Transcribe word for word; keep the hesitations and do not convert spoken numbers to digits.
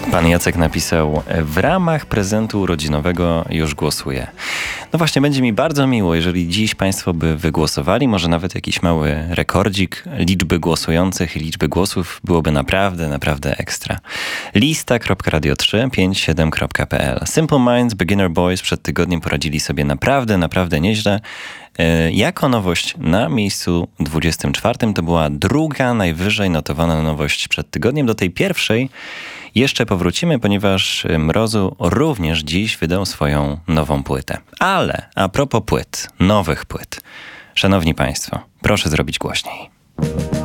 Pan Jacek napisał: w ramach prezentu urodzinowego już głosuję. No właśnie, będzie mi bardzo miło, jeżeli dziś Państwo by wygłosowali, może nawet jakiś mały rekordzik liczby głosujących i liczby głosów byłoby naprawdę, naprawdę ekstra. lista kropka radio trzy pięć siedem kropka p l. Simple Minds, Beginner Boys przed tygodniem poradzili sobie naprawdę, naprawdę nieźle. Jako nowość na miejscu dwudziestym czwartym to była druga najwyżej notowana nowość przed tygodniem. Do tej pierwszej jeszcze powrócimy, ponieważ Mrozu również dziś wydał swoją nową płytę. Ale a propos płyt, nowych płyt. Szanowni Państwo, proszę zrobić głośniej.